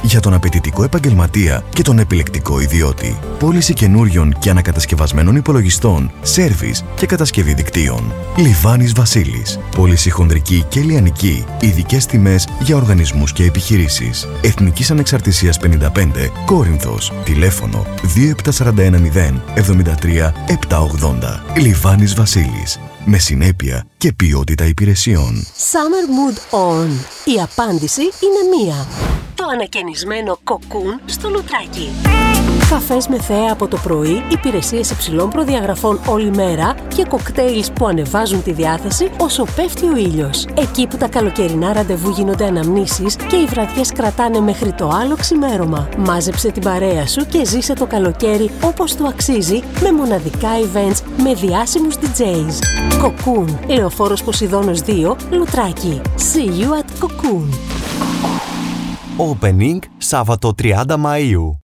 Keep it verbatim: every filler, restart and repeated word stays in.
για τον απαιτητικό επαγγελματία και τον επιλεκτικό ιδιώτη. Πώληση καινούριων και ανακατασκευασμένων υπολογιστών, σέρβις και κατασκευή δικτύων. Λιβάνης Βασίλης. Πώληση χονδρική και λιανική. Ειδικές τιμές για οργανισμούς και επιχειρήσεις. Εθνικής Ανεξαρτησίας πενήντα πέντε, Κόρινθος. Τηλέφωνο δύο επτά τέσσερα ένα μηδέν εβδομήντα τρία επτακόσια ογδόντα. Λιβάνης Βασίλης. Με συνέπεια και ποιότητα υπηρεσιών. Summer Mood On. Η απάντηση είναι μία. Το ανακαινισμένο κοκκούν στο Λουτράκι. Καφές με θέα από το πρωί, υπηρεσίες υψηλών προδιαγραφών όλη μέρα και κοκτέιλς που ανεβάζουν τη διάθεση όσο πέφτει ο ήλιος. Εκεί που τα καλοκαιρινά ραντεβού γίνονται αναμνήσεις και οι βραδιές κρατάνε μέχρι το άλλο ξημέρωμα. Μάζεψε την παρέα σου και ζήσε το καλοκαίρι όπως του αξίζει με μοναδικά events με διάσημους ντι τζέις. Κοκκούν, Λεωφόρος Ποσειδώνος δύο, Λουτράκι. See you at Cocoon. Opening Σάββατο τριάντα Μαΐου.